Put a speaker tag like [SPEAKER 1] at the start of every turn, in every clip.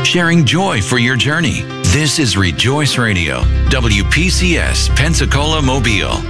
[SPEAKER 1] sharing joy for your journey. This is Rejoice Radio, WPCS, Pensacola, Mobile.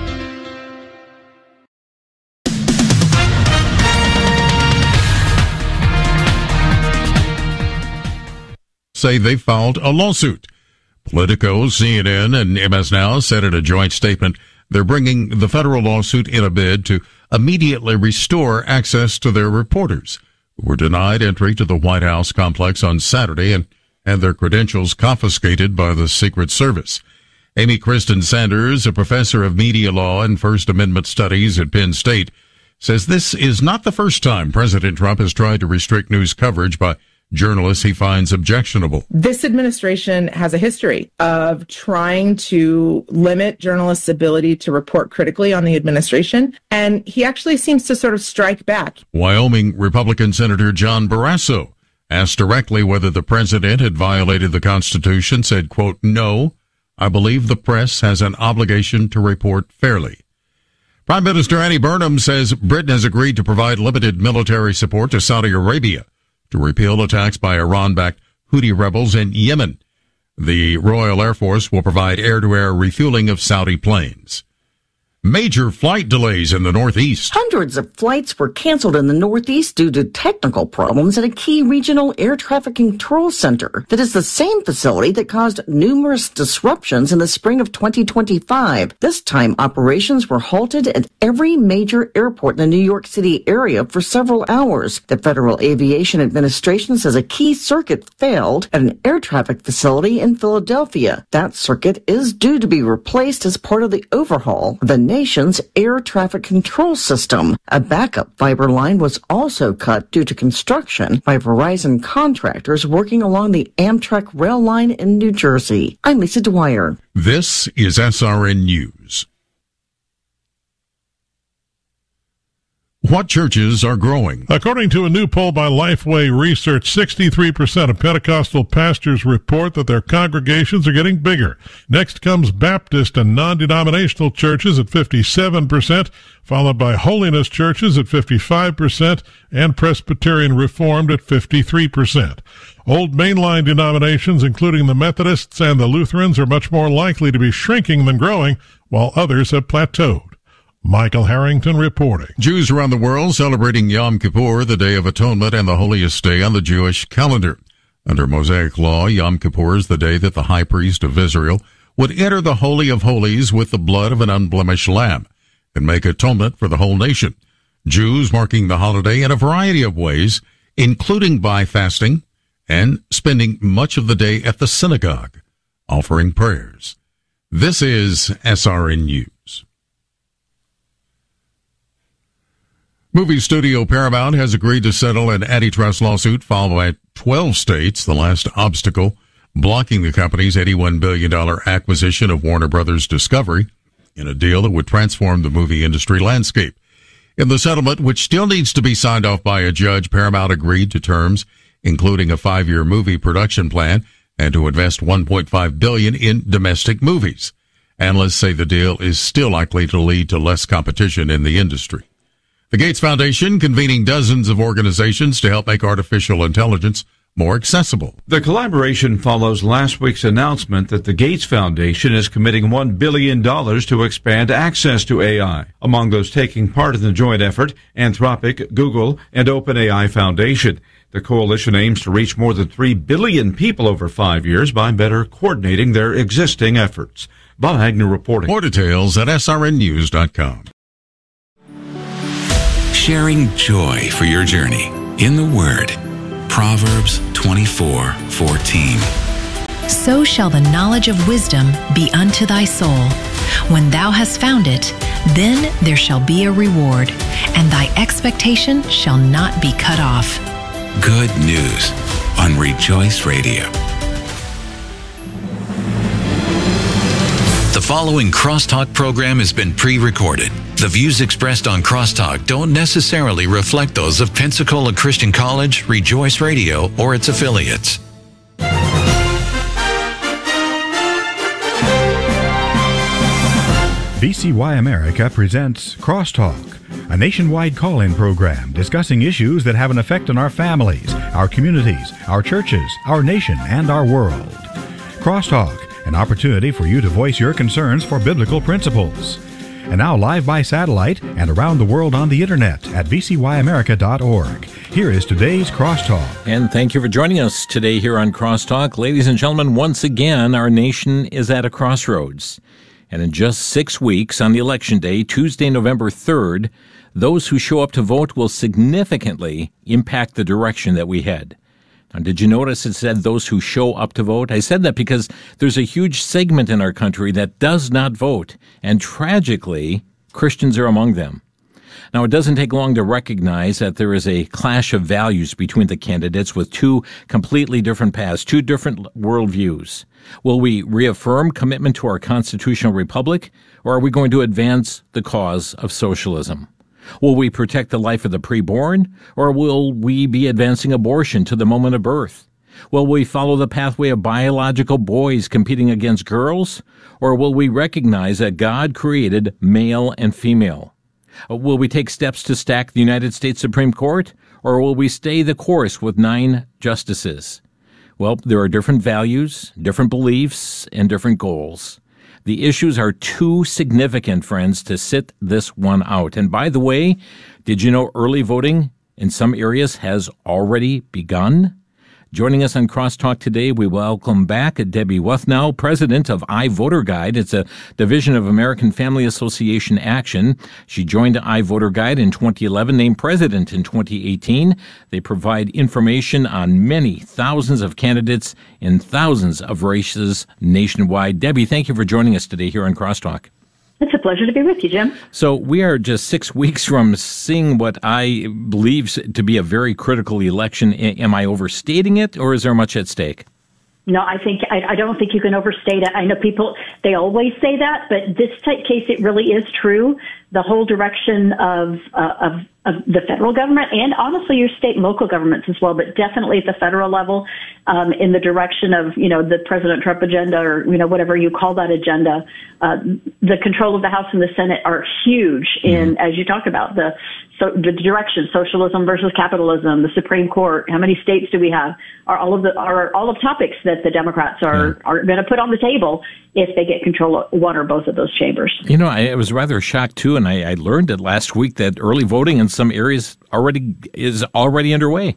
[SPEAKER 2] Say they filed a lawsuit. Politico, CNN, and MS Now said in a joint statement they're bringing the federal lawsuit in a bid to immediately restore access to their reporters who were denied entry to the White House complex on Saturday and had their credentials confiscated by the Secret Service. Amy Kristen Sanders, a professor of media law and First Amendment studies at Penn State, says this is not the first time President Trump has tried to restrict news coverage by journalists he finds objectionable.
[SPEAKER 3] This administration has a history of trying to limit journalists' ability to report critically on the administration, and he actually seems to sort of strike back.
[SPEAKER 2] Wyoming Republican Senator John Barrasso, asked directly whether the president had violated the Constitution, said, quote, "No, I believe the press has an obligation to report fairly." Prime Minister Andy Burnham says Britain has agreed to provide limited military support to Saudi Arabia to repeal attacks by Iran-backed Houthi rebels in Yemen. The Royal Air Force will provide air-to-air refueling of Saudi planes. Major flight delays in the Northeast.
[SPEAKER 4] Hundreds of flights were canceled in the Northeast due to technical problems at a key regional air traffic control center that is the same facility that caused numerous disruptions in the spring of 2025. This time, operations were halted at every major airport in the New York City area for several hours. The Federal Aviation Administration says a key circuit failed at an air traffic facility in Philadelphia. That circuit is due to be replaced as part of the overhaul of the nation's air traffic control system. A backup fiber line was also cut due to construction by Verizon contractors working along the Amtrak rail line in New Jersey. I'm Lisa Dwyer.
[SPEAKER 2] This is SRN News. What churches are growing?
[SPEAKER 5] According to a new poll by Lifeway Research, 63% of Pentecostal pastors report that their congregations are getting bigger. Next comes Baptist and non-denominational churches at 57%, followed by holiness churches at 55%, and Presbyterian Reformed at 53%. Old mainline denominations, including the Methodists and the Lutherans, are much more likely to be shrinking than growing, while others have plateaued. Michael Harrington reporting.
[SPEAKER 2] Jews around the world celebrating Yom Kippur, the Day of Atonement and the holiest day on the Jewish calendar. Under Mosaic law, Yom Kippur is the day that the high priest of Israel would enter the Holy of Holies with the blood of an unblemished lamb and make atonement for the whole nation. Jews marking the holiday in a variety of ways, including by fasting and spending much of the day at the synagogue, offering prayers. This is SRN News. Movie studio Paramount has agreed to settle an antitrust lawsuit filed by 12 states, the last obstacle blocking the company's $81 billion acquisition of Warner Brothers Discovery in a deal that would transform the movie industry landscape. In the settlement, which still needs to be signed off by a judge, Paramount agreed to terms including a 5-year movie production plan and to invest $1.5 billion in domestic movies. Analysts say the deal is still likely to lead to less competition in the industry. The Gates Foundation convening dozens of organizations to help make artificial intelligence more accessible.
[SPEAKER 6] The collaboration follows last week's announcement that the Gates Foundation is committing $1 billion to expand access to AI. Among those taking part in the joint effort, Anthropic, Google, and OpenAI Foundation. The coalition aims to reach more than 3 billion people over 5 years by better coordinating their existing efforts. Bob Agnew reporting.
[SPEAKER 2] More details at srnnews.com.
[SPEAKER 1] Sharing joy for your journey in the Word. Proverbs 24:14.
[SPEAKER 7] So shall the knowledge of wisdom be unto thy soul. When thou hast found it, then there shall be a reward, and thy expectation shall not be cut off.
[SPEAKER 1] Good news on Rejoice Radio. The following Crosstalk program has been pre-recorded. The views expressed on Crosstalk don't necessarily reflect those of Pensacola Christian College, Rejoice Radio, or its affiliates.
[SPEAKER 8] VCY America presents Crosstalk, a nationwide call-in program discussing issues that have an effect on our families, our communities, our churches, our nation, and our world. Crosstalk, an opportunity for you to voice your concerns for biblical principles. And now live by satellite and around the world on the internet at vcyamerica.org. Here is today's Crosstalk.
[SPEAKER 9] And thank you for joining us today here on Crosstalk. Ladies and gentlemen, once again, our nation is at a crossroads. And in just 6 weeks, on the election day, Tuesday, November 3rd, those who show up to vote will significantly impact the direction that we head. Now, did you notice it said those who show up to vote? I said that because there's a huge segment in our country that does not vote, and tragically, Christians are among them. Now, it doesn't take long to recognize that there is a clash of values between the candidates with two completely different paths, two different worldviews. Will we reaffirm commitment to our constitutional republic, or are we going to advance the cause of socialism? Will we protect the life of the preborn, or will we be advancing abortion to the moment of birth? Will we follow the pathway of biological boys competing against girls, or will we recognize that God created male and female? Will we take steps to stack the United States Supreme Court, or will we stay the course with 9 justices? Well, there are different values, different beliefs, and different goals. The issues are too significant, friends, to sit this one out. And by the way, did you know early voting in some areas has already begun? Joining us on Crosstalk today, we welcome back Debbie Wuthnow, president of iVoter Guide. It's a division of American Family Association Action. She joined iVoter Guide in 2011, named president in 2018. They provide information on many thousands of candidates in thousands of races nationwide. Debbie, thank you for joining us today here on Crosstalk.
[SPEAKER 10] It's a pleasure to be with you, Jim.
[SPEAKER 9] So we are just 6 weeks from seeing what I believe to be a very critical election. Am I overstating it, or is there much at stake?
[SPEAKER 10] No, I don't think you can overstate it. I know people, they always say that, but this case, it really is true. The whole direction of the federal government, and honestly your state and local governments as well, but definitely at the federal level, in the direction of, the President Trump agenda, or, whatever you call that agenda. The control of the House and the Senate are huge in, as you talk about, the direction, socialism versus capitalism, the Supreme Court, how many states do we have, are all of topics that the Democrats are going to put on the table if they get control of one or both of those chambers.
[SPEAKER 9] I was rather shocked too, and I learned it last week that early voting in some areas is already underway.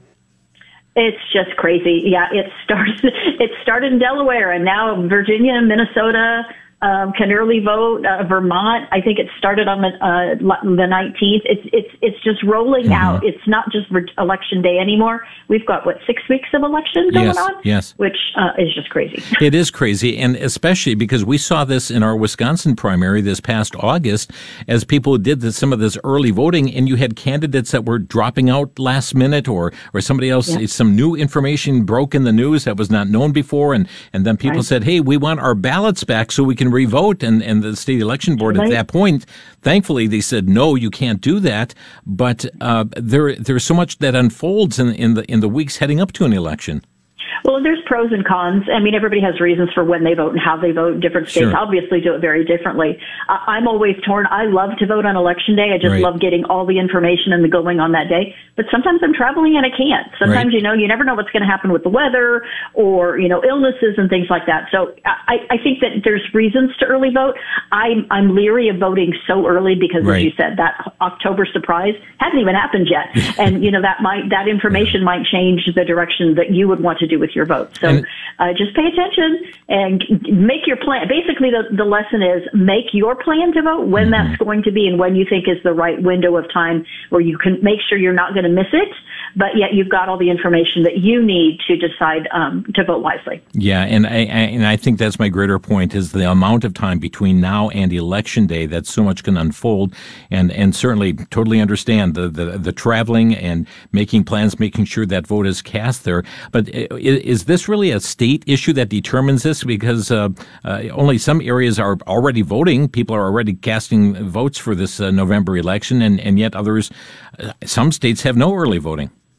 [SPEAKER 10] It's just crazy. Yeah, it started in Delaware, and now Virginia and Minnesota can early vote. Vermont, I think it started on the 19th. It's just rolling out. It's not just election day anymore. We've got 6 weeks of election going on.
[SPEAKER 9] Yes,
[SPEAKER 10] which is just crazy.
[SPEAKER 9] It is crazy, and especially because we saw this in our Wisconsin primary this past August, as people did some of this early voting, and you had candidates that were dropping out last minute, or somebody else, some new information broke in the news that was not known before, and then people said, "Hey, we want our ballots back so we can revote," and the state election board at that point, thankfully, they said, "No, you can't do that." But there's so much that unfolds in the weeks heading up to an election.
[SPEAKER 10] Well, there's pros and cons. I mean, everybody has reasons for when they vote and how they vote. Different states obviously do it very differently. I'm always torn. I love to vote on election day. I just love getting all the information and the going on that day. But sometimes I'm traveling and I can't. Sometimes, you never know what's going to happen with the weather or, illnesses and things like that. So I think that there's reasons to early vote. I'm leery of voting so early because, as you said, that October surprise hasn't even happened yet. And, that information might change the direction that you would want to do with your vote. So just pay attention and make your plan. Basically, the lesson is make your plan to vote when that's going to be and when you think is the right window of time where you can make sure you're not going to miss it, but yet you've got all the information that you need to decide to vote wisely.
[SPEAKER 9] Yeah, and I think that's my greater point is the amount of time between now and Election Day that so much can unfold, and certainly totally understand the traveling and making plans, making sure that vote is cast there. But is this really a state issue that determines this? Because only some areas are already voting. People are already casting votes for this November election, and yet others, some states have no early voting.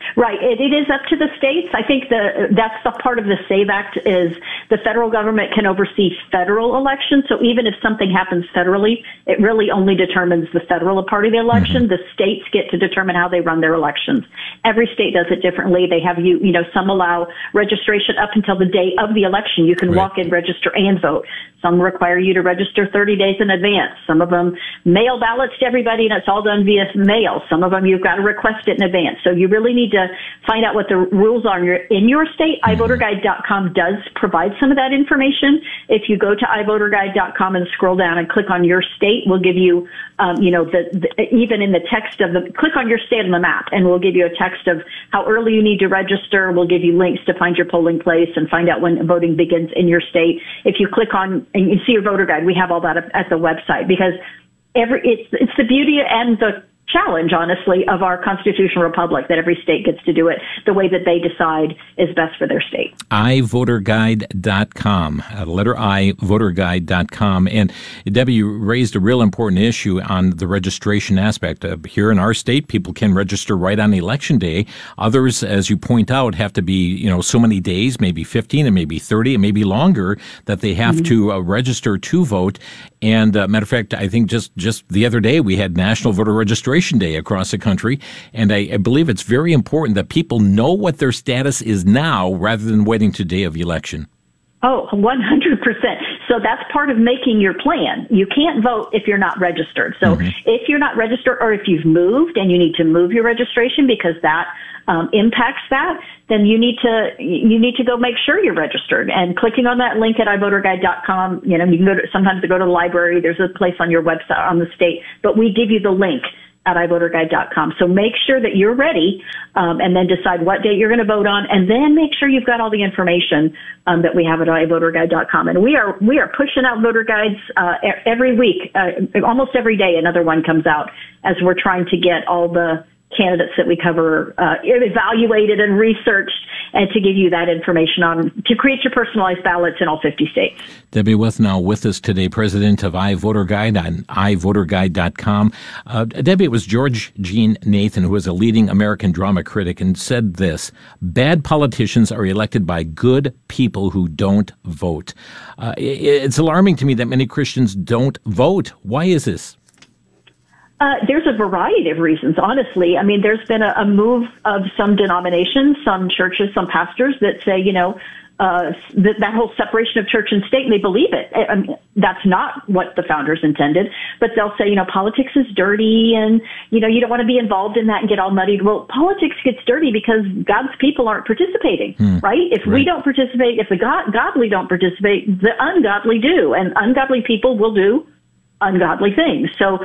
[SPEAKER 10] Right. It is up to the states. I think that's the part of the SAVE Act is the federal government can oversee federal elections. So even if something happens federally, it really only determines the federal part of the election. The states get to determine how they run their elections. Every state does it differently. They have some allow registration up until the day of the election. You can walk in, register, and vote. Some require you to register 30 days in advance. Some of them mail ballots to everybody, and it's all done via mail. Some of them you've got to request it in advance. So you really need to find out what the rules are in your state. iVoterGuide.com does provide some of that information. If you go to iVoterGuide.com and scroll down and click on your state, we'll give you, even in the text of click on your state on the map, and we'll give you a text of how early you need to register. We'll give you links to find your polling place and find out when voting begins in your state. If you click on and you see your voter guide, we have all that at the website because it's the beauty and the challenge, honestly, of our constitutional republic that every state gets to do it the way that they decide is best for their state. iVoterGuide.com, letter I, voterguide.com. And Debbie, you raised a real important issue on the registration aspect. Here in our state, people can register right on Election Day. Others, as you point out, have to be, so many days, maybe 15 and maybe 30 and maybe longer that they have to register to vote. And matter of fact, I think just the other day we had National Voter Registration Day across the country, and I believe it's very important that people know what their status is now rather than waiting to day of election. Oh, 100%. So that's part of making your plan. You can't vote if you're not registered. So if you're not registered or if you've moved and you need to move your registration because that impacts that, then you need to go make sure you're registered. And clicking on that link at iVoterGuide.com, you can sometimes go to the library. There's a place on your website on the state, but we give you the link at iVoterGuide.com. So make sure that you're ready, and then decide what date you're going to vote on, and then make sure you've got all the information that we have at iVoterGuide.com. And we are pushing out voter guides every week, almost every day. Another one comes out as we're trying to get all the candidates that we cover evaluated and researched, and to give you that information to create your personalized ballots in all 50 states.
[SPEAKER 9] Debbie Withnow with us today, president of iVoterGuide on iVoterGuide.com. Debbie, it was George Jean Nathan, who is a leading American drama critic, and said this: bad politicians are elected by good people who don't vote. It's alarming to me that many Christians don't vote. Why is this?
[SPEAKER 10] There's a variety of reasons, honestly. I mean, there's been a move of some denominations, some churches, some pastors that say, that whole separation of church and state, and they believe it. I mean, that's not what the founders intended, but they'll say, politics is dirty and, you don't want to be involved in that and get all muddied. Well, politics gets dirty because God's people aren't participating, right? If we don't participate, if the godly don't participate, the ungodly do, and ungodly people will do ungodly things. So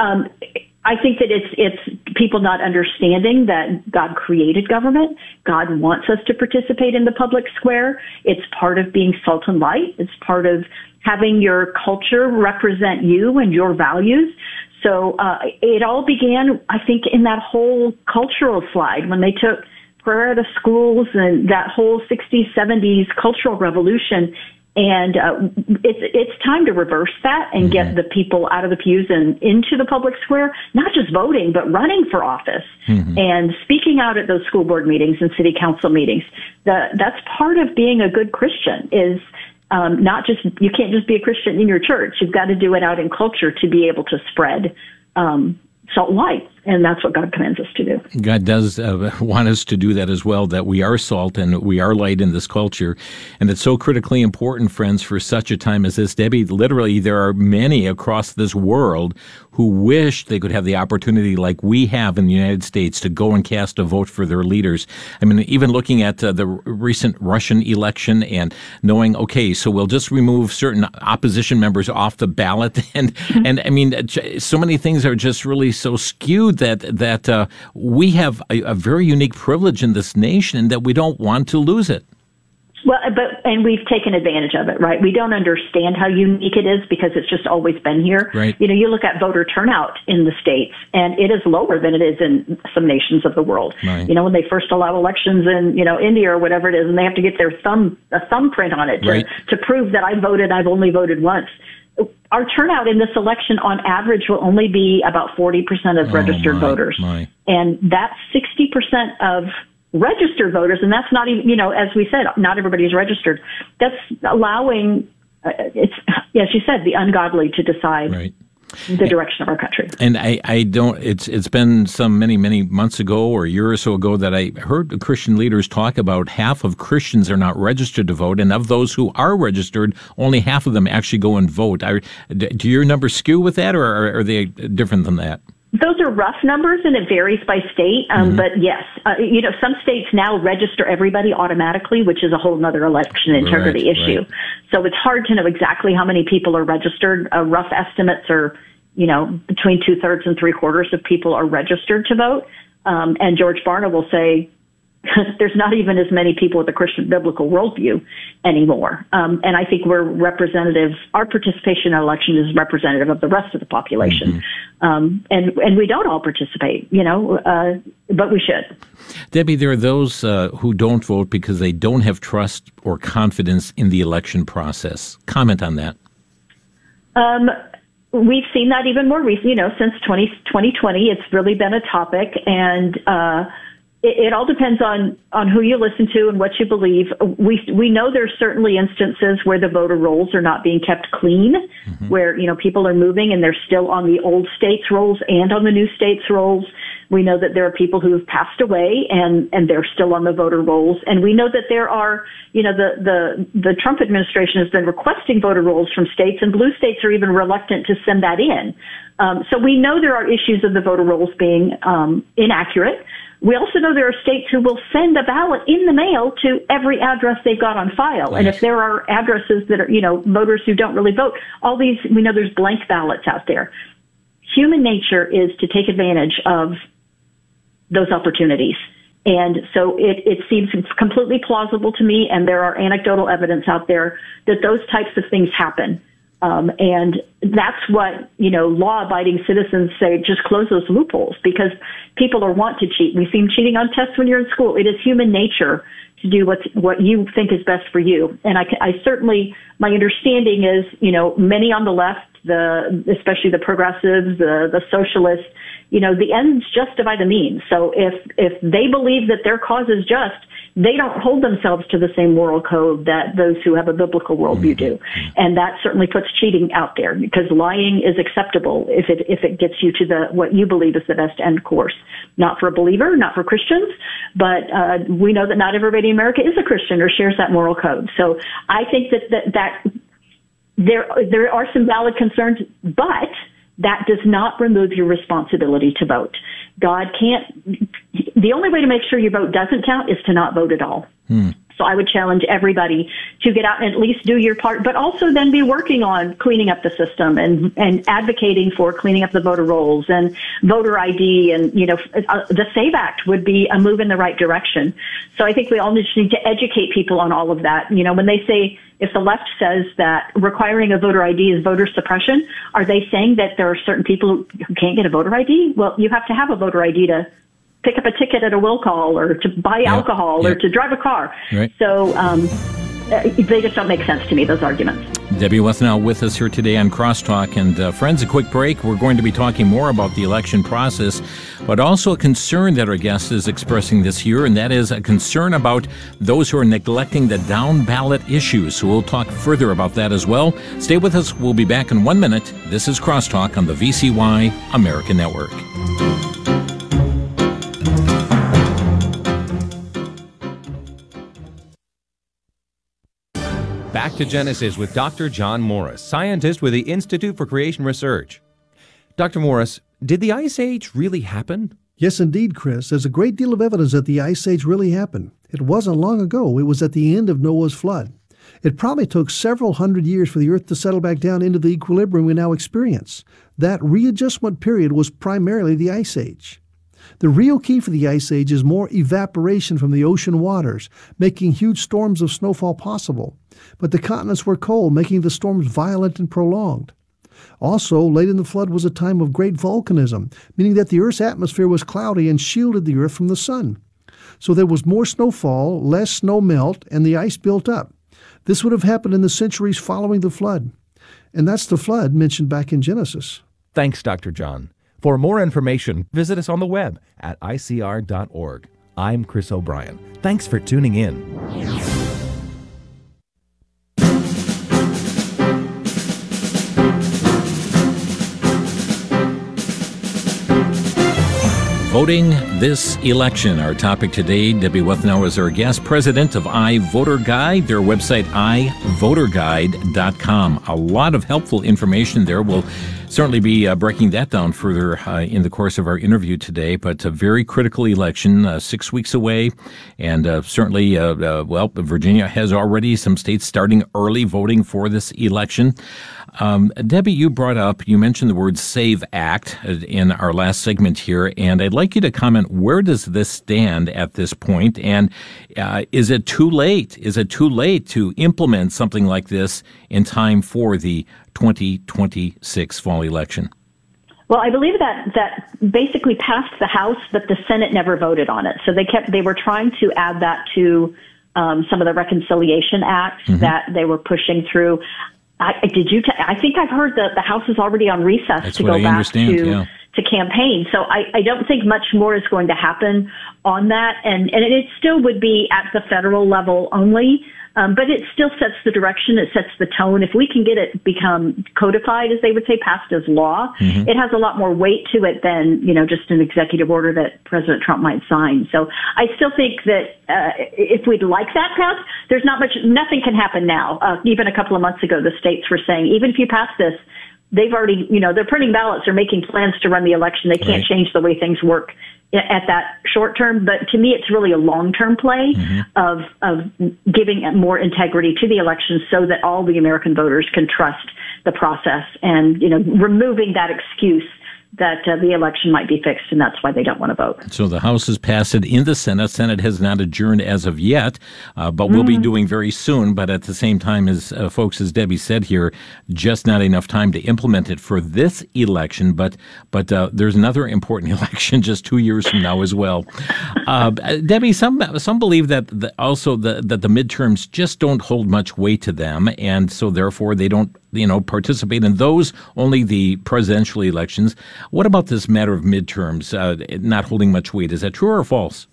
[SPEAKER 10] I think that it's people not understanding that God created government. God wants us to participate in the public square. It's part of being salt and light. It's part of having your culture represent you and your values. So it all began, I think, in that whole cultural slide when they took prayer out of schools and that whole 60s, 70s cultural revolution. And it's time to reverse that and get the people out of the pews and into the public square, not just voting, but running for office and speaking out at those school board meetings and city council meetings. That's part of being a good Christian is not just, you can't just be a Christian in your church. You've got to do it out in culture to be able to spread salt and light. And that's what God commands us to do.
[SPEAKER 9] God does want us to do that as well, that we are salt and we are light in this culture. And it's so critically important, friends, for such a time as this. Debbie, literally, there are many across this world who wish they could have the opportunity like we have in the United States to go and cast a vote for their leaders. I mean, even looking at the recent Russian election and knowing, okay, so we'll just remove certain opposition members off the ballot. And I mean, so many things are just really so skewed that we have a very unique privilege in this nation and that we don't want to lose it.
[SPEAKER 10] Well, and we've taken advantage of it, right? We don't understand how unique it is because it's just always been here.
[SPEAKER 9] Right.
[SPEAKER 10] You look at voter turnout in the states, and it is lower than it is in some nations of the world.
[SPEAKER 9] Right.
[SPEAKER 10] When they first allow elections in, India or whatever it is, and they have to get their thumbprint on it to prove that I voted, I've only voted once. Our turnout in this election on average will only be about 40% of registered voters. And that's 60% of registered voters, and that's not even, as we said, not everybody's registered. That's allowing, as you said, the ungodly to decide the direction of our country.
[SPEAKER 9] And I don't, it's been many months ago or a year or so ago that I heard Christian leaders talk about half of Christians are not registered to vote, and of those who are registered, only half of them actually go and vote. Do your numbers skew with that, or are they different than that?
[SPEAKER 10] Those are rough numbers, and it varies by state. But yes, some states now register everybody automatically, which is a whole other election integrity issue. Right. So it's hard to know exactly how many people are registered. Rough estimates are, between 2/3 and 3/4 of people are registered to vote. And George Barna will say, there's not even as many people with a Christian biblical worldview anymore. And I think we're representative. Our participation in election is representative of the rest of the population. And we don't all participate, but we should.
[SPEAKER 9] Debbie, there are those who don't vote because they don't have trust or confidence in the election process. Comment on that.
[SPEAKER 10] We've seen that even more recently, since 2020, it's really been a topic, and it all depends on who you listen to and what you believe. We know there's certainly instances where the voter rolls are not being kept clean, where, people are moving and they're still on the old states rolls and on the new states rolls. We know that there are people who have passed away and they're still on the voter rolls. And we know that there are, the Trump administration has been requesting voter rolls from states, and blue states are even reluctant to send that in. So we know there are issues of the voter rolls being inaccurate. We also know there are states who will send a ballot in the mail to every address they've got on file. Nice. And if there are addresses that are, voters who don't really vote, all these, we know there's blank ballots out there. Human nature is to take advantage of those opportunities. And so it seems completely plausible to me, and there are anecdotal evidence out there that those types of things happen. And that's what, law-abiding citizens say, just close those loopholes, because people want to cheat. We see them cheating on tests when you're in school. It is human nature to do what you think is best for you. And I certainly, my understanding is, many on the left, especially the progressives, the socialists, the ends justify the means. So if they believe that their cause is just, they don't hold themselves to the same moral code that those who have a biblical worldview do. And that certainly puts cheating out there, because lying is acceptable if it gets you to what you believe is the best end course. Not for a believer, not for Christians, but we know that not everybody in America is a Christian or shares that moral code. So I think that there are some valid concerns, but that does not remove your responsibility to vote. God can't. The only way to make sure your vote doesn't count is to not vote at all. So I would challenge everybody to get out and at least do your part, but also then be working on cleaning up the system and advocating for cleaning up the voter rolls and voter ID. And, the SAVE Act would be a move in the right direction. So I think we all just need to educate people on all of that. When they say, if the left says that requiring a voter ID is voter suppression, are they saying that there are certain people who can't get a voter ID? Well, you have to have a voter ID to pick up a ticket at a will call, or to buy alcohol, or to drive a car. Right. So they just don't make sense to me, those arguments.
[SPEAKER 9] Debbie Wethenow with us here today on Crosstalk. And friends, a quick break. We're going to be talking more about the election process, but also a concern that our guest is expressing this year, and that is a concern about those who are neglecting the down-ballot issues. So we'll talk further about that as well. Stay with us. We'll be back in 1 minute. This is Crosstalk on the VCY American Network.
[SPEAKER 11] Back to Genesis with Dr. John Morris, scientist with the Institute for Creation Research. Dr. Morris, did the Ice Age really happen?
[SPEAKER 12] Yes, indeed, Chris. There's a great deal of evidence that the Ice Age really happened. It wasn't long ago. It was at the end of Noah's flood. It probably took several hundred years for the Earth to settle back down into the equilibrium we now experience. That readjustment period was primarily the Ice Age. The real key for the Ice Age is more evaporation from the ocean waters, making huge storms of snowfall possible. But the continents were cold, making the storms violent and prolonged. Also, late in the flood was a time of great volcanism, meaning that the Earth's atmosphere was cloudy and shielded the Earth from the sun. So there was more snowfall, less snow melt, and the ice built up. This would have happened in the centuries following the flood. And that's the flood mentioned back in Genesis.
[SPEAKER 11] Thanks, Dr. John. For more information, visit us on the web at icr.org. I'm Chris O'Brien. Thanks for tuning in.
[SPEAKER 9] Voting this election. Our topic today, Debbie Wethnow is our guest, president of iVoterGuide, their website, iVoterGuide.com. A lot of helpful information there. We'll certainly be breaking that down further in the course of our interview today, but a very critical election, 6 weeks away, and certainly, Virginia has already some states starting early voting for this election. Debbie, you mentioned the word SAVE Act in our last segment here, and I'd like you to comment, where does this stand at this point, and is it too late? Is it too late to implement something like this in time for the 2026 fall election?
[SPEAKER 10] Well, I believe that basically passed the House, but the Senate never voted on it. So they were trying to add that to some of the Reconciliation Acts that they were pushing through. I think I've heard that the House is already on recess to go back to campaign. So I don't think much more is going to happen on that. And it still would be at the federal level only. But it still sets the direction. It sets the tone. If we can get it become codified, as they would say, passed as law, it has a lot more weight to it than, just an executive order that President Trump might sign. So I still think that if we'd like that passed, nothing can happen now. Even a couple of months ago, the states were saying, even if you pass this, they've already, they're printing ballots, they're making plans to run the election. They can't change the way things work at that short term, but to me, it's really a long-term play of giving more integrity to the election so that all the American voters can trust the process and, removing that excuse that the election might be fixed, and that's why they don't want to vote.
[SPEAKER 9] So the House has passed it in the Senate. Senate has not adjourned as of yet, but will be doing very soon. But at the same time, as folks, as Debbie said here, just not enough time to implement it for this election. But there's another important election just 2 years from now as well. Debbie, some believe that the midterms just don't hold much weight to them, and so therefore they don't participate in those, only the presidential elections. What about this matter of midterms not holding much weight? Is that true or false?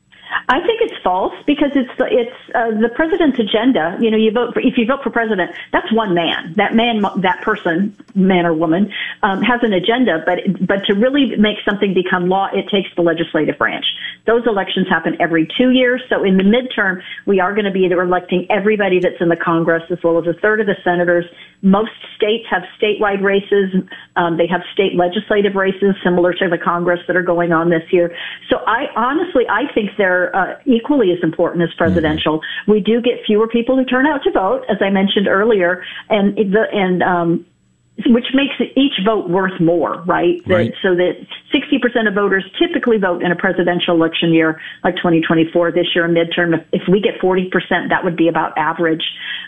[SPEAKER 10] I think it's false because it's the president's agenda. If you vote for president, that's one man. That person, man or woman, has an agenda. But to really make something become law, it takes the legislative branch. Those elections happen every 2 years. So in the midterm, we are going to be either electing everybody that's in the Congress as well as a third of the senators. Most states have statewide races. They have state legislative races similar to the Congress that are going on this year. So I think they're equally as important as presidential. We do get fewer people who turn out to vote, as I mentioned earlier, and which makes each vote worth more, right? So that 60% of voters typically vote in a presidential election year like 2024. This year, a midterm, if we get 40%, that would be about average.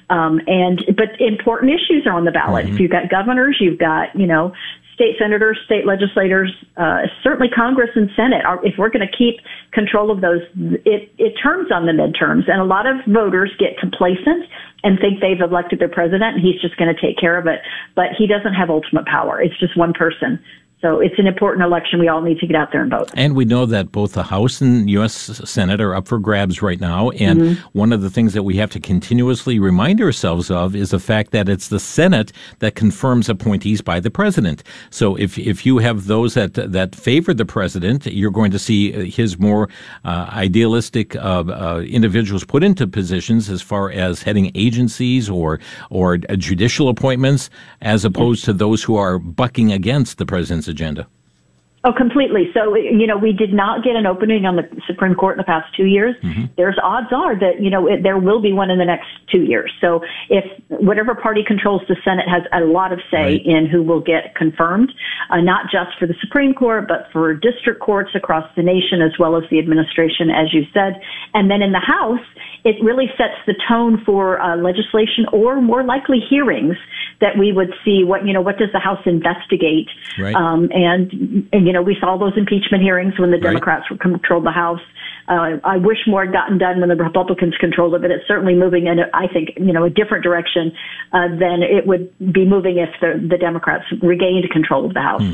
[SPEAKER 10] But important issues are on the ballot. If you've got governors, you've got, state senators, state legislators, certainly Congress and Senate. If we're going to keep control of those, it turns on the midterms. And a lot of voters get complacent and think they've elected their president and he's just going to take care of it. But he doesn't have ultimate power. It's just one person. So it's an important election. We all need to get out there and vote. And we know that both the House and U.S. Senate are up for grabs right now. And one of the things that we have to continuously remind ourselves of is the fact that it's the Senate that confirms appointees by the president. So if you have those that favor the president, you're going to see his more idealistic individuals put into positions as far as heading agencies or judicial appointments, as opposed to those who are bucking against the president's agenda. Oh, completely. So, we did not get an opening on the Supreme Court in the past 2 years. There's odds are that, there will be one in the next 2 years. So if whatever party controls the Senate has a lot of say in who will get confirmed, not just for the Supreme Court, but for district courts across the nation, as well as the administration, as you said. And then in the House, it really sets the tone for legislation or more likely hearings that we would see what does the House investigate? And we saw those impeachment hearings when the Democrats controlled the House. I wish more had gotten done when the Republicans controlled it, but it's certainly moving in, I think, a different direction than it would be moving if the Democrats regained control of the House.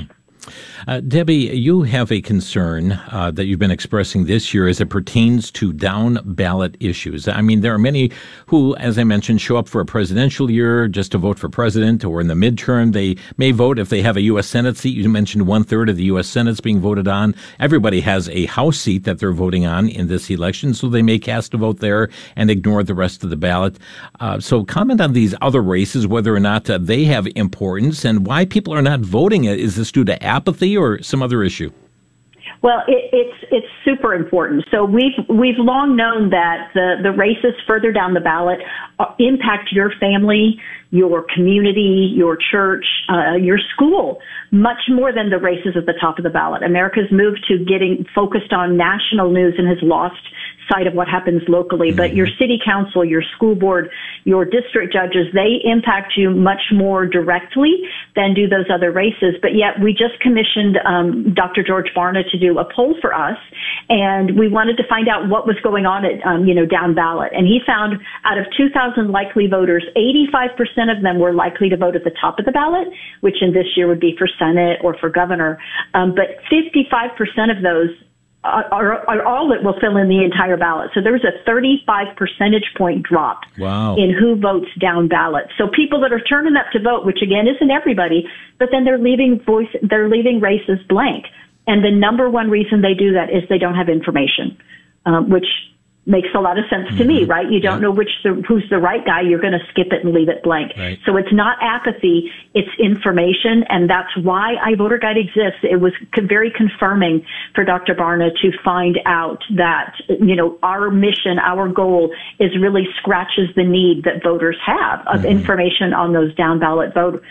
[SPEAKER 9] Debbie, you have a concern that you've been expressing this year as it pertains to down-ballot issues. I mean, there are many who, as I mentioned, show up for a presidential year just to vote for president, or in the midterm, they may vote if they have a U.S. Senate seat. You mentioned 1/3 of the U.S. Senate's being voted on. Everybody has a House seat that they're voting on in this election, so they may cast a vote there and ignore the rest of the ballot. So comment on these other races, whether or not they have importance, and why people are not voting. Is this due to apathy or some other issue?
[SPEAKER 10] Well, it's super important. So we've long known that the races further down the ballot impact your family, your community, your church, your school, much more than the races at the top of the ballot. America's moved to getting focused on national news and has lost sight of what happens locally. But your city council, your school board, your district judges, they impact you much more directly than do those other races. But yet we just commissioned Dr. George Barna to do a poll for us, and we wanted to find out what was going on at down ballot. And he found out of 2,000 likely voters, 85% of them were likely to vote at the top of the ballot, which in this year would be for Senate or for governor. But 55% of those are all that will fill in the entire ballot. So there was a 35 percentage point drop in who votes down ballot. So people that are turning up to vote, which again isn't everybody, but then they're leaving races blank. And the number one reason they do that is they don't have information, which makes a lot of sense to me, right? You don't know who's the right guy. You're going to skip it and leave it blank. Right. So it's not apathy, it's information, and that's why iVoter Guide exists. It was very confirming for Dr. Barna to find out that, our mission, our goal is really scratches the need that voters have of information on those down ballot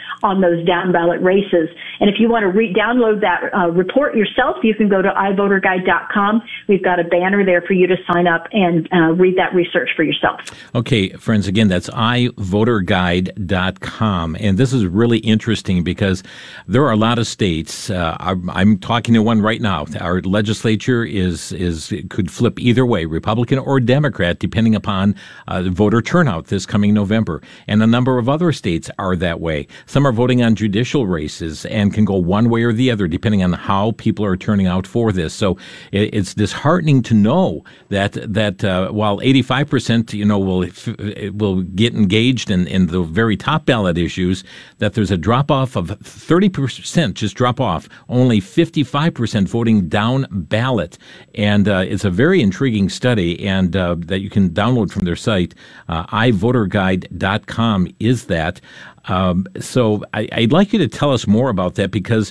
[SPEAKER 10] races. And if you want to download that report yourself, you can go to iVoterGuide.com. We've got a banner there for you to sign up and read that research for yourself. Okay, friends, again, that's iVoterGuide.com. And this is really interesting because there are a lot of states. I'm talking to one right now. Our legislature could flip either way, Republican or Democrat, depending upon voter turnout this coming November. And a number of other states are that way. Some are voting on judicial races and can go one way or the other, depending on how people are turning out for this. So it's disheartening to know that while 85%, will get engaged in the very top ballot issues, that there's a drop off of 30%, just drop off, only 55% voting down ballot. And it's a very intriguing study, and that you can download from their site. iVoterGuide.com is that. So I'd like you to tell us more about that, because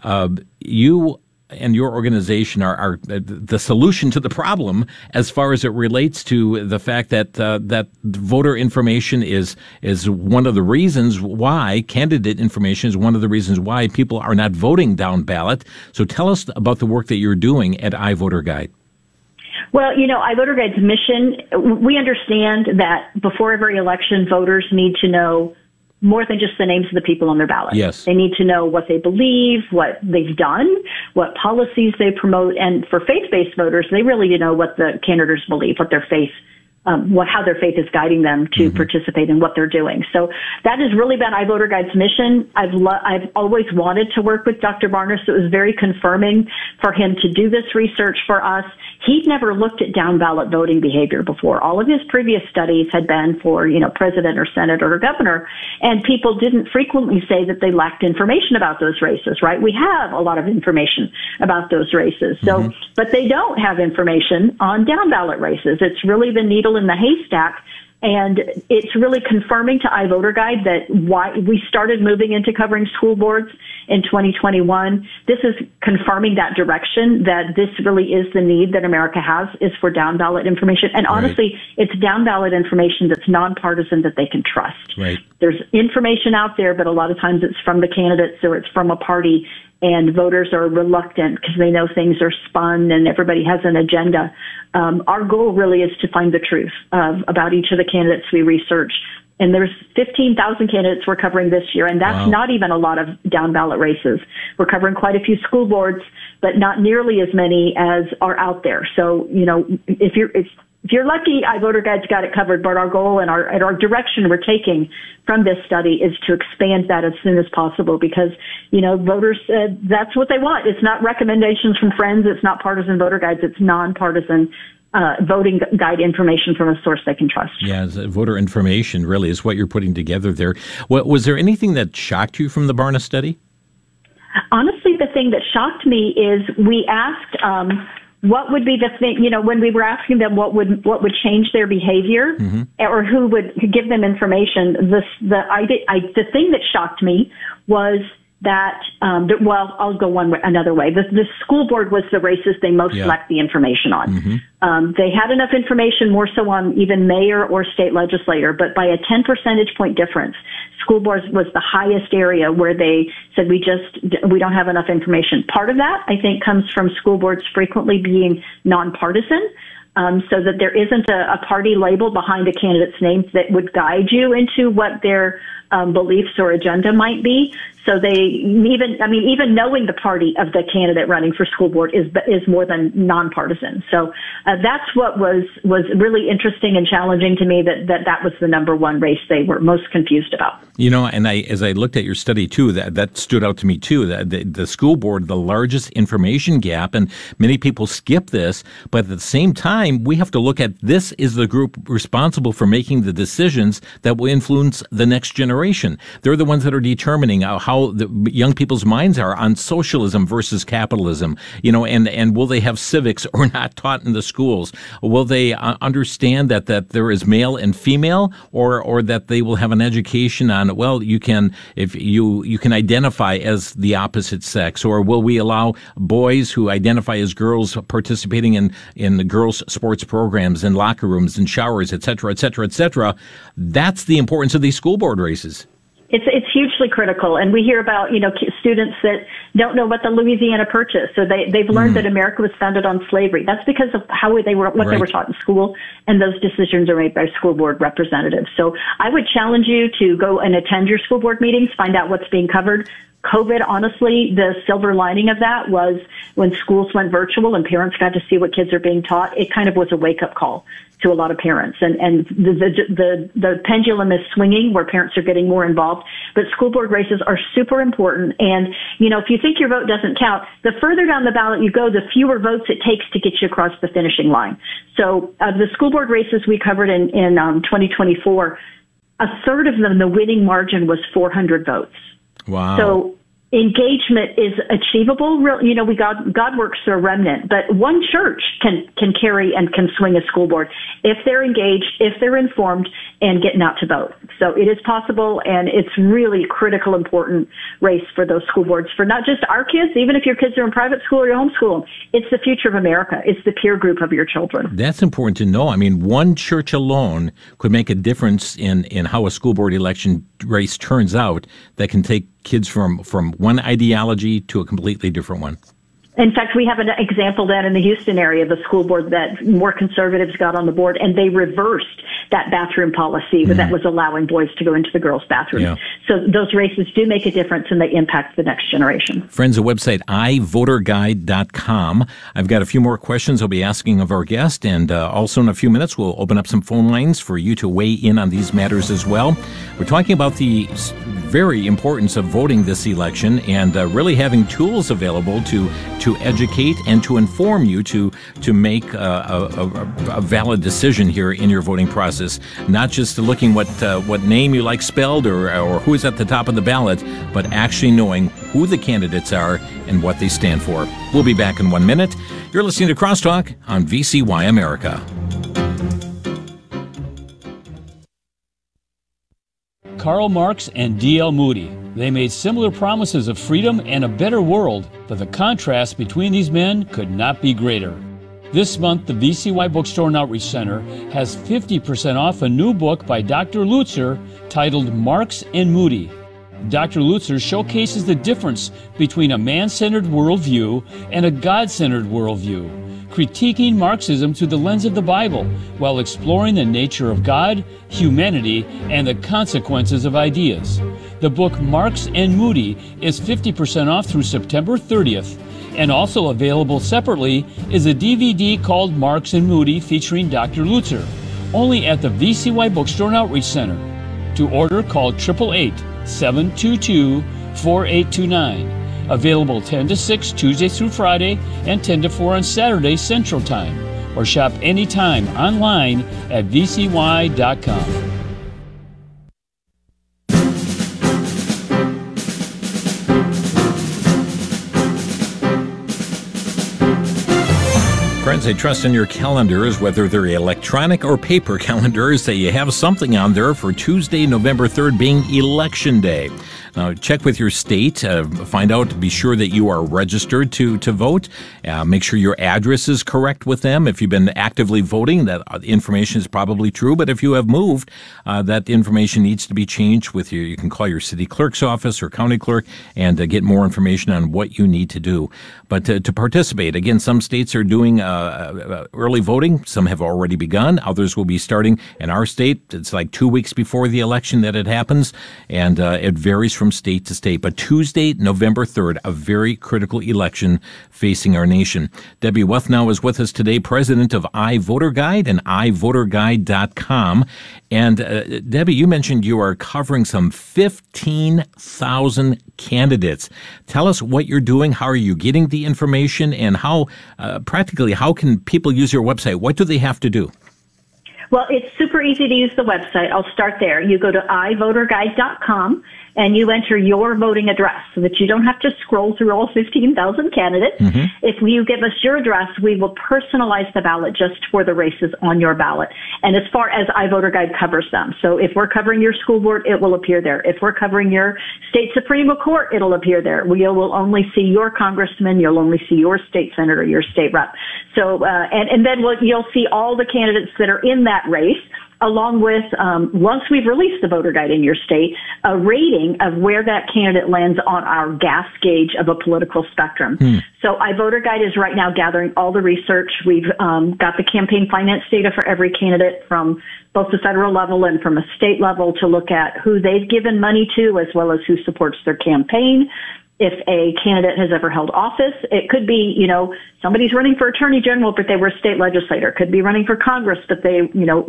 [SPEAKER 10] you and your organization are the solution to the problem as far as it relates to the fact that that voter information is one of the reasons why, candidate information is one of the reasons why people are not voting down ballot. So tell us about the work that you're doing at iVoter Guide. Well, iVoter Guide's mission, we understand that before every election, voters need to know more than just the names of the people on their ballot. Yes. They need to know what they believe, what they've done, what policies they promote. And for faith-based voters, they really need to know what the candidates believe, what their faith, how their faith is guiding them to participate in what they're doing. So that has really been iVoter Guide's mission. I've always wanted to work with Dr. Barna, so it was very confirming for him to do this research for us. He'd never looked at down ballot voting behavior before. All of his previous studies had been for, president or senator or governor, and people didn't frequently say that they lacked information about those races, right? We have a lot of information about those races. So, but they don't have information on down ballot races. It's really the needle in the haystack. And it's really confirming to iVoter Guide that why we started moving into covering school boards in 2021. This is confirming that direction, that this really is the need that America has, is for down ballot information. And honestly, it's down ballot information that's nonpartisan, that they can trust. Right. There's information out there, but a lot of times it's from the candidates or it's from a party, and voters are reluctant because they know things are spun and everybody has an agenda. Our goal really is to find the truth about each of the candidates we research. And there's 15,000 candidates we're covering this year, and that's not even a lot of down ballot races. We're covering quite a few school boards, but not nearly as many as are out there. So, if if you're lucky, iVoterGuide's got it covered, but our goal and our direction we're taking from this study is to expand that as soon as possible because, voters, that's what they want. It's not recommendations from friends. It's not partisan voter guides. It's nonpartisan voting guide information from a source they can trust.
[SPEAKER 9] Yeah, voter information really is what you're putting together there. Was there anything that shocked you from the Barna study?
[SPEAKER 10] Honestly, the thing that shocked me is we asked what would be the thing, when we were asking them what would change their behavior or who would give them information. The thing that shocked me was that, I'll go another way. The school board was the races they most lacked the information on. They had enough information more so on even mayor or state legislator, but by a 10 percentage point difference, school boards was the highest area where they said we don't have enough information. Part of that, I think, comes from school boards frequently being nonpartisan. So that there isn't a party label behind a candidate's name that would guide you into what their beliefs or agenda might be. So even knowing the party of the candidate running for school board is more than nonpartisan. So that's what was really interesting and challenging to me. That was the number one race they were most confused about.
[SPEAKER 9] And as I looked at your study too, that stood out to me too. That the school board, the largest information gap, and many people skip this, but at the same time, we have to look at this is the group responsible for making the decisions that will influence the next generation. They're the ones that are determining how the young people's minds are on socialism versus capitalism, and will they have civics or not taught in the schools? Will they understand that there is male and female, or that they will have an education on, you can identify as the opposite sex, or will we allow boys who identify as girls participating in the girls' sports programs and locker rooms and showers, et cetera, et cetera, et cetera? That's the importance of these school board races.
[SPEAKER 10] It's hugely critical, and we hear about students that don't know what the Louisiana Purchase. So they've learned that America was founded on slavery. That's because of how they were taught in school, and those decisions are made by school board representatives. So I would challenge you to go and attend your school board meetings, find out what's being covered. COVID, honestly, the silver lining of that was when schools went virtual and parents got to see what kids are being taught. It kind of was a wake-up call to a lot of parents, and the pendulum is swinging where parents are getting more involved. But school board races are super important, and if you think your vote doesn't count, the further down the ballot you go, the fewer votes it takes to get you across the finishing line. So the school board races we covered in 2024, a third of them, the winning margin was 400 votes.
[SPEAKER 9] Wow.
[SPEAKER 10] So engagement is achievable. God works through a remnant, but one church can carry and can swing a school board if they're engaged, if they're informed, and getting out to vote. So it is possible, and it's really critical, important race for those school boards for not just our kids, even if your kids are in private school or you homeschool them. It's the future of America. It's the peer group of your children.
[SPEAKER 9] That's important to know. I mean, one church alone could make a difference in how a school board election race turns out that can take kids from one ideology to a completely different one.
[SPEAKER 10] In fact, we have an example that in the Houston area, the school board that more conservatives got on the board, and they reversed that bathroom policy that was allowing boys to go into the girls' bathroom. Yeah. So those races do make a difference, and they impact the next generation.
[SPEAKER 9] Friends, the website, iVoterGuide.com. I've got a few more questions I'll be asking of our guest, and also in a few minutes, we'll open up some phone lines for you to weigh in on these matters as well. We're talking about the very importance of voting this election and really having tools available to educate and to inform you to make a valid decision here in your voting process. Not just looking what name you like spelled or who's at the top of the ballot, but actually knowing who the candidates are and what they stand for. We'll be back in 1 minute. You're listening to Crosstalk on VCY America.
[SPEAKER 13] Karl Marx and D.L. Moody. They made similar promises of freedom and a better world, but the contrast between these men could not be greater. This month, the VCY Bookstore and Outreach Center has 50% off a new book by Dr. Lutzer titled Marx and Moody. Dr. Lutzer showcases the difference between a man-centered worldview and a God-centered worldview, critiquing Marxism through the lens of the Bible while exploring the nature of God, humanity, and the consequences of ideas. The book Marx and Moody is 50% off through September 30th, And also available separately is a DVD called Marks and Moody featuring Dr. Lutzer, only at the VCY Bookstore and Outreach Center. To order, call 888-722-4829. Available 10 to 6 Tuesday through Friday and 10 to 4 on Saturday Central Time. Or shop anytime online at vcy.com.
[SPEAKER 9] Friends, I trust in your calendars, whether they're electronic or paper calendars, that you have something on there for Tuesday, November 3rd, being Election Day. Now, check with your state, find out, be sure that you are registered to vote. Make sure your address is correct with them. If you've been actively voting, that information is probably true. But if you have moved, that information needs to be changed with you. You can call your city clerk's office or county clerk and get more information on what you need to do. But to participate, again, some states are doing early voting. Some have already begun. Others will be starting. In our state, it's like 2 weeks before the election that it happens, and it varies from state to state. But Tuesday, November 3rd, a very critical election facing our nation. Debbie Wethnow is with us today, president of iVoterGuide and iVoterGuide.com. And Debbie, you mentioned you are covering some 15,000 candidates. Tell us what you're doing, how are you getting the information, and how, practically, how can people use your website? What do they have to do?
[SPEAKER 10] Well, it's super easy to use the website. I'll start there. You go to iVoterGuide.com and you enter your voting address so that you don't have to scroll through all 15,000 candidates. Mm-hmm. If you give us your address, we will personalize the ballot just for the races on your ballot. And as far as iVoterGuide covers them, so if we're covering your school board, it will appear there. If we're covering your state Supreme Court, it'll appear there. We will only see your congressman. You'll only see your state senator, your state rep. So, and then you'll see all the candidates that are in that race, along with, once we've released the voter guide in your state, a rating of where that candidate lands on our gas gauge of a political spectrum. So iVoterGuide is right now gathering all the research. We've got the campaign finance data for every candidate from both the federal level and from a state level to look at who they've given money to as well as who supports their campaign. If a candidate has ever held office, it could be, somebody's running for attorney general, but they were a state legislator. Could be running for Congress, but they,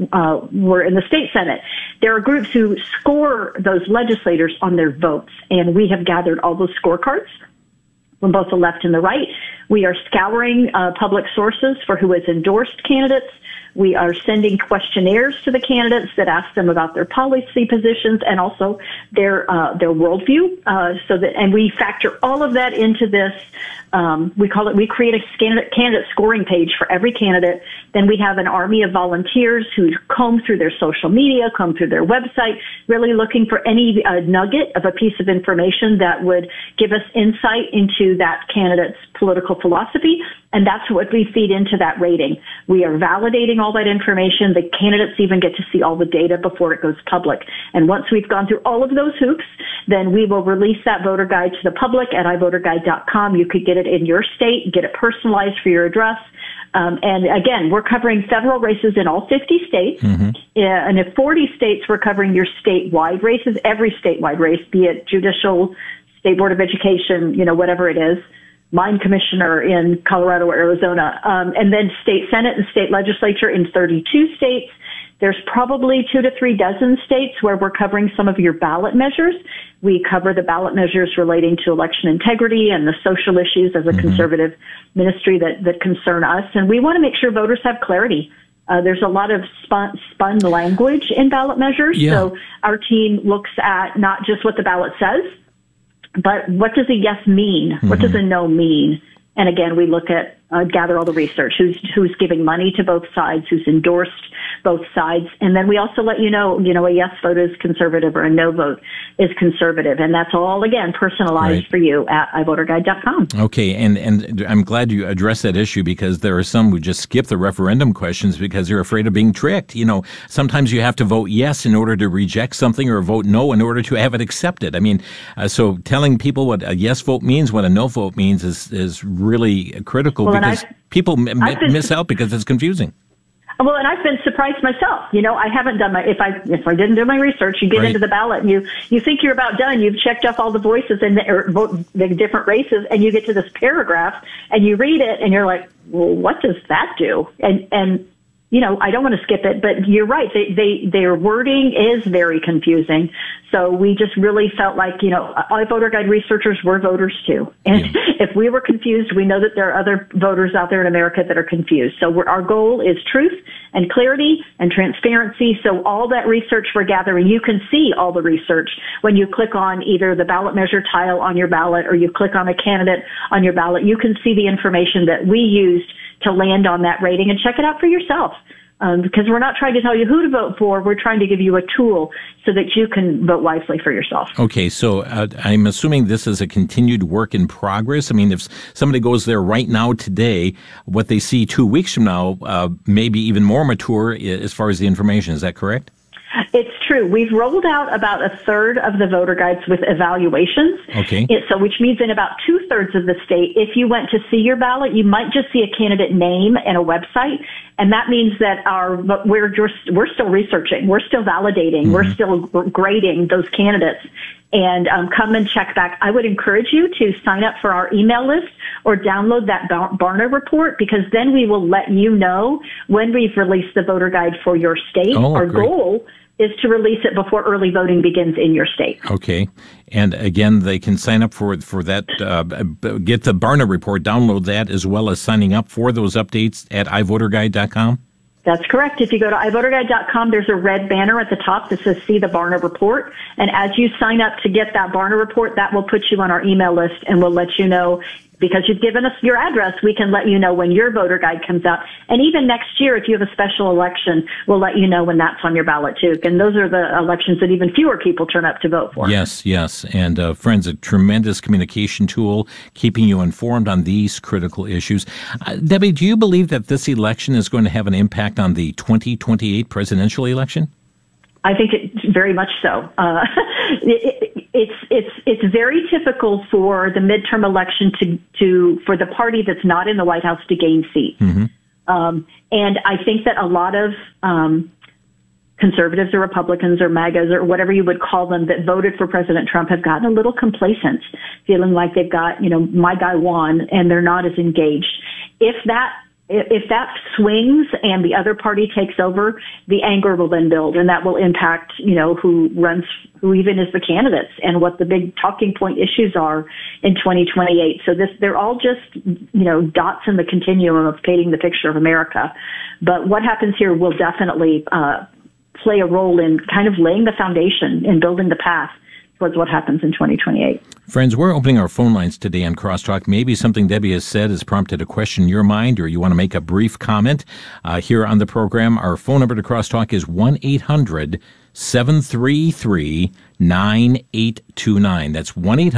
[SPEAKER 10] were in the state Senate. There are groups who score those legislators on their votes, and we have gathered all those scorecards from both the left and the right. We are scouring public sources for who has endorsed candidates. We are sending questionnaires to the candidates that ask them about their policy positions and also their worldview. And we factor all of that into this. We create a candidate scoring page for every candidate. Then we have an army of volunteers who comb through their social media, comb through their website, really looking for any nugget of a piece of information that would give us insight into that candidate's political philosophy. And that's what we feed into that rating. We are validating all that information. The candidates even get to see all the data before it goes public. And once we've gone through all of those hoops, then we will release that voter guide to the public at iVoterGuide.com. You could get it in your state, get it personalized for your address. And again, we're covering federal races in all 50 states. Mm-hmm. And in 40 states, we're covering your statewide races, every statewide race, be it judicial, state board of education, whatever it is. Mine commissioner in Colorado or Arizona, and then state Senate and state legislature in 32 states. There's probably 2 to 3 dozen states where we're covering some of your ballot measures. We cover the ballot measures relating to election integrity and the social issues as a conservative ministry that concern us. And we want to make sure voters have clarity. There's a lot of spun language in ballot measures. Yeah. So our team looks at not just what the ballot says, but what does a yes mean? What does a no mean? And again, we look at, gather all the research, who's giving money to both sides, who's endorsed both sides. And then we also let you know, a yes vote is conservative or a no vote is conservative. And that's all, again, personalized for you at iVoterGuide.com.
[SPEAKER 9] Okay. And I'm glad you addressed that issue because there are some who just skip the referendum questions because they're afraid of being tricked. Sometimes you have to vote yes in order to reject something or vote no in order to have it accepted. I mean, so telling people what a yes vote means, what a no vote means is really critical because people miss out because it's confusing.
[SPEAKER 10] Well, and I've been surprised myself. I haven't done if I didn't do my research, you get into the ballot and you think you're about done. You've checked off all the voices and the different races, and you get to this paragraph and you read it and you're like, well, what does that do? And I don't want to skip it, but you're right. Their wording is very confusing. So we just really felt like, voter guide researchers were voters too. And if we were confused, we know that there are other voters out there in America that are confused. So our goal is truth and clarity and transparency. So all that research we're gathering, you can see all the research when you click on either the ballot measure tile on your ballot or you click on a candidate on your ballot. You can see the information that we used to land on that rating and check it out for yourself. Because we're not trying to tell you who to vote for. We're trying to give you a tool so that you can vote wisely for yourself. Okay, so I'm assuming this is a continued work in progress. I mean, if somebody goes there right now today, what they see 2 weeks from now may be even more mature as far as the information. Is that correct? It's true. We've rolled out about a third of the voter guides with evaluations. Okay. So which means in about 2/3 of the state, if you went to see your ballot, you might just see a candidate name and a website. And that means that we're still researching. We're still validating. Mm-hmm. We're still grading those candidates. And come and check back. I would encourage you to sign up for our email list or download that Barna report, because then we will let you know when we've released the voter guide for your state. Our goal is to release it before early voting begins in your state. Okay. And again, they can sign up for that, get the Barna report, download that, as well as signing up for those updates at iVoterGuide.com? That's correct. If you go to iVoterGuide.com, there's a red banner at the top that says See the Barna Report. And as you sign up to get that Barna Report, that will put you on our email list, and we'll let you know, because you've given us your address, we can let you know when your voter guide comes out. And even next year, if you have a special election, we'll let you know when that's on your ballot too. And those are the elections that even fewer people turn up to vote for. Yes, yes. And friends, a tremendous communication tool, keeping you informed on these critical issues. Debbie, do you believe that this election is going to have an impact on the 2028 presidential election? I think it's very much so. It's very typical for the midterm election for the party that's not in the White House to gain seats. Mm-hmm. And I think that a lot of conservatives or Republicans or MAGAs or whatever you would call them that voted for President Trump have gotten a little complacent, feeling like they've got, my guy won, and they're not as engaged. If that swings and the other party takes over, the anger will then build, and that will impact, who even is the candidates and what the big talking point issues are in 2028. So they're all just, dots in the continuum of painting the picture of America. But what happens here will definitely play a role in kind of laying the foundation and building the path towards what happens in 2028. Friends, we're opening our phone lines today on Crosstalk. Maybe something Debbie has said has prompted a question in your mind, or you want to make a brief comment here on the program. Our phone number to Crosstalk is 1-800-733-9829. That's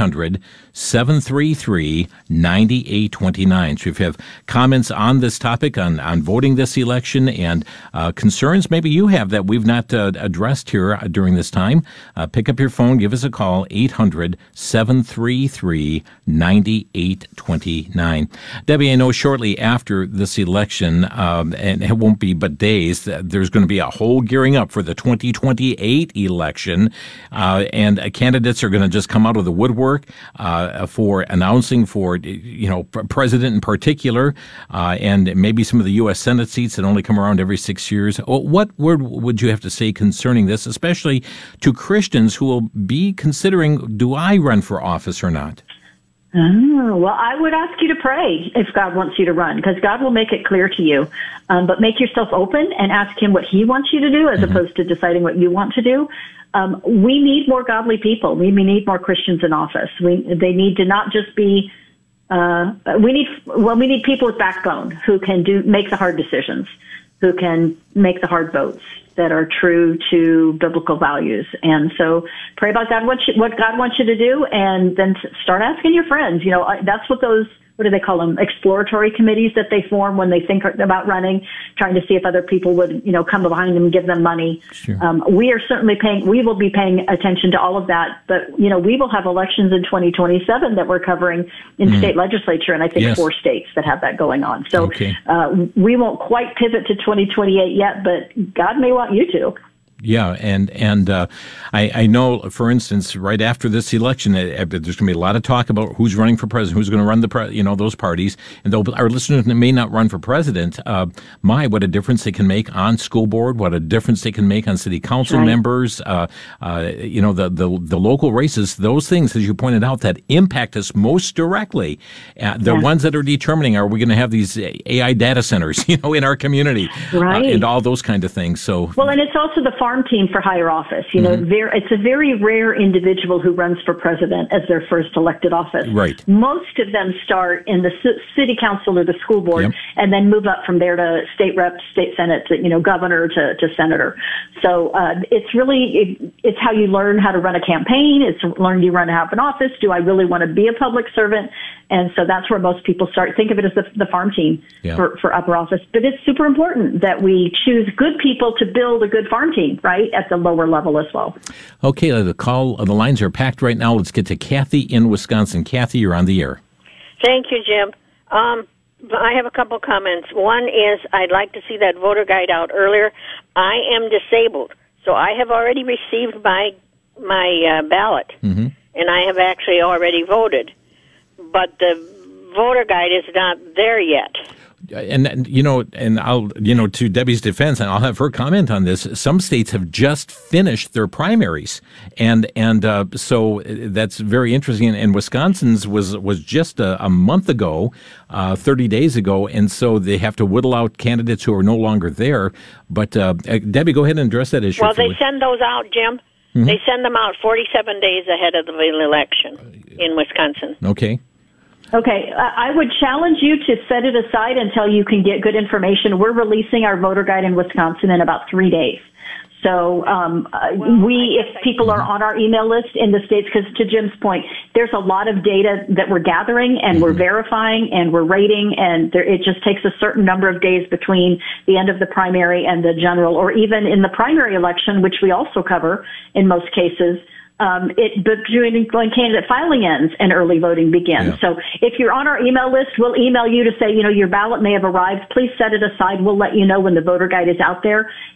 [SPEAKER 10] 1-800-733-9829. So if you have comments on this topic, on voting this election, and concerns maybe you have that we've not addressed here during this time, pick up your phone, give us a call, 800-733-9829. Debbie, I know shortly after this election, and it won't be but days, there's going to be a whole gearing up for the 2028 election, and candidates are going to just come out of the woodwork for announcing for, president in particular, and maybe some of the U.S. Senate seats that only come around every 6 years. What word would you have to say concerning this, especially to Christians who will be considering, do I run for office or not? Well, I would ask you to pray if God wants you to run, because God will make it clear to you. But make yourself open and ask him what he wants you to do, as opposed to deciding what you want to do. We need more godly people. We need more Christians in office. They need to not just be, we need people with backbone who can make the hard decisions, who can make the hard votes that are true to biblical values. And so pray about God, what God wants you to do, and then start asking your friends. That's what those, what do they call them, exploratory committees that they form when they think about running, trying to see if other people would, come behind them and give them money.
[SPEAKER 9] Sure.
[SPEAKER 10] We will be paying attention to all of that, but, we will have elections in 2027 that we're covering in state legislature, and I think 4 states that have that going on. So we won't quite pivot to 2028 yet, but God may want you to.
[SPEAKER 9] Yeah, and I know, for instance, right after this election, there's going to be a lot of talk about who's running for president, who's going to run those parties. And though our listeners may not run for president, what a difference they can make on school board, what a difference they can make on city council members, the local races, those things, as you pointed out, that impact us most directly. The ones that are determining, are we going to have these AI data centers, in our community, and all those kind of things. So,
[SPEAKER 10] well, and it's also the farm team for higher office. It's a very rare individual who runs for president as their first elected office.
[SPEAKER 9] Right.
[SPEAKER 10] Most of them start in the city council or the school board, and then move up from there to state rep, state senate, to, governor to senator. So it's how you learn how to run a campaign. It's learn you run to have an office. Do I really want to be a public servant? And so that's where most people start. Think of it as the farm team for upper office. But it's super important that we choose good people to build a good farm team, right, at the lower level as well.
[SPEAKER 9] Okay, the lines are packed right now. Let's get to Kathy in Wisconsin. Kathy, you're on the air.
[SPEAKER 14] Thank you, Jim. I have a couple comments. One is I'd like to see that voter guide out earlier. I am disabled, so I have already received my ballot, and I have actually already voted. But the voter guide is not there yet.
[SPEAKER 9] And I'll, to Debbie's defense, and I'll have her comment on this. Some states have just finished their primaries, and so that's very interesting. And Wisconsin's was just a month ago, 30 days ago, and so they have to whittle out candidates who are no longer there. But Debbie, go ahead and address that issue.
[SPEAKER 14] Well, they send those out, Jim. They send them out 47 days ahead of the election in Wisconsin.
[SPEAKER 9] Okay.
[SPEAKER 10] Okay, I would challenge you to set it aside until you can get good information. We're releasing our voter guide in Wisconsin in about 3 days. So if people are on our email list in the states, because to Jim's point, there's a lot of data that we're gathering and we're verifying and we're rating, and it just takes a certain number of days between the end of the primary and the general, or even in the primary election, which we also cover in most cases. Between candidate filing ends and early voting begins. Yeah. So if you're on our email list, we'll email you to say, your ballot may have arrived. Please set it aside. We'll let you know when the voter guide is out there.